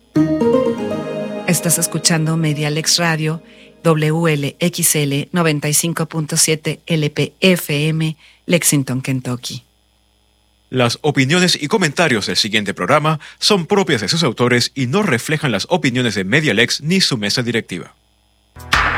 Estás escuchando Medialex Radio, WLXL 95.7 LPFM, Lexington, Kentucky. Las opiniones y comentarios del siguiente programa son propias de sus autores y no reflejan las opiniones de Medialex ni su mesa directiva.